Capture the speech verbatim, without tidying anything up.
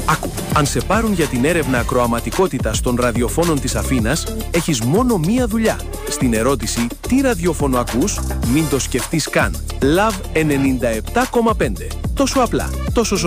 Άκου, αν σε πάρουν για την έρευνα ακροαματικότητας των ραδιοφώνων της Αθήνας, έχεις μόνο μία δουλειά. Στην ερώτηση «Τι ραδιόφωνο ακούς?», μην το σκεφτείς καν. Λαβ ενενήντα επτά κόμμα πέντε. Τόσο απλά, τόσο